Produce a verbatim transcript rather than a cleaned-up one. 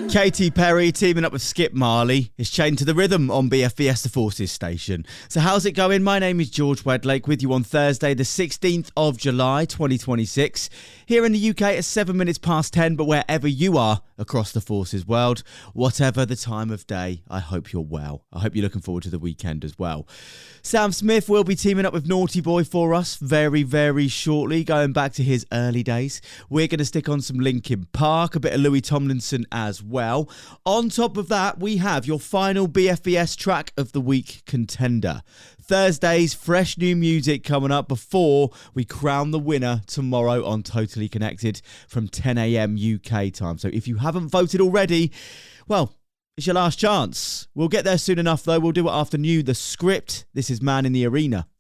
Katy Perry teaming up with Skip Marley is chained to the rhythm on B F B S The Forces station. So how's it going? My name is George Wedlake with you on Thursday the sixteenth of July twenty twenty-six. Here in the U K it's seven minutes past ten, but wherever you are across the Forces world, whatever the time of day, I hope you're well. I hope you're looking forward to the weekend as well. Sam Smith will be teaming up with Naughty Boy for us very, very shortly, going back to his early days. We're going to stick on some Linkin Park, a bit of Louis Tomlinson as well. On top of that, we have your final B F B S track of the week contender. Thursday's fresh new music coming up before we crown the winner tomorrow on Totally Connected from ten a m U K time. So if you haven't voted already, well, it's your last chance. We'll get there soon enough though. We'll do it after New The Script. This is Man in the Arena.